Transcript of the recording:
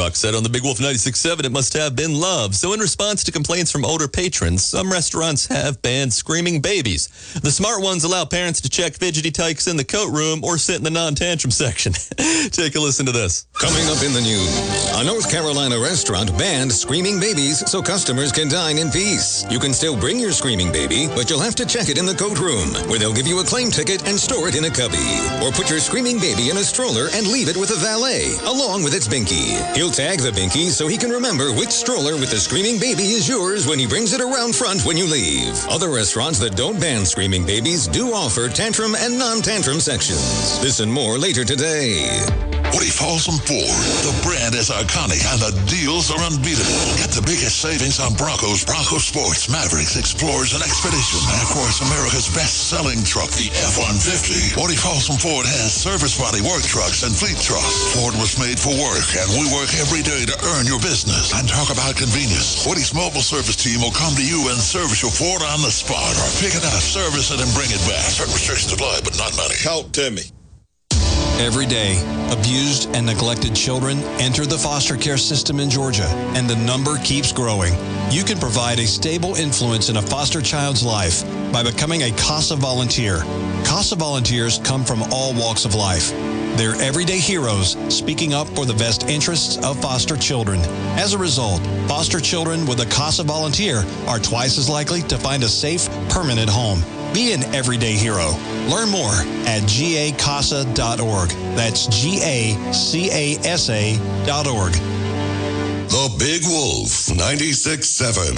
Fox said on the Big Wolf 96.7 it must have been love. So in response to complaints from older patrons, some restaurants have banned screaming babies. The smart ones allow parents to check fidgety tykes in the coat room or sit in the non-tantrum section. Take a listen to this. Coming up in the news, a North Carolina restaurant banned screaming babies so customers can dine in peace. You can still bring your screaming baby, but you'll have to check it in the coat room, where they'll give you a claim ticket and store it in a cubby. Or put your screaming baby in a stroller and leave it with a valet, along with its binky. He'll tag the binky so he can remember which stroller with the screaming baby is yours when he brings it around front when you leave. Other restaurants that don't ban screaming babies do offer tantrum and non-tantrum sections. This and more later today. Woody Folsom Ford. The brand is iconic and the deals are unbeatable. Get the biggest savings on Broncos, Bronco Sports, Mavericks, Explorers, and Expedition. And of course, America's best-selling truck, the F-150. Woody Folsom Ford has service body work trucks and fleet trucks. Ford was made for work, and we work every day to earn your business. And talk about convenience. Woody's mobile service team will come to you and service your Ford on the spot, or pick it up, service it, and bring it back. Certain restrictions apply, but not many. Talk to me. Every day, abused and neglected children enter the foster care system in Georgia, and the number keeps growing. You can provide a stable influence in a foster child's life by becoming a CASA volunteer. CASA volunteers come from all walks of life. They're everyday heroes speaking up for the best interests of foster children. As a result, foster children with a CASA volunteer are twice as likely to find a safe, permanent home. Be an everyday hero. Learn more at gacasa.org. That's GACASA.org. The Big Wolf 96.7.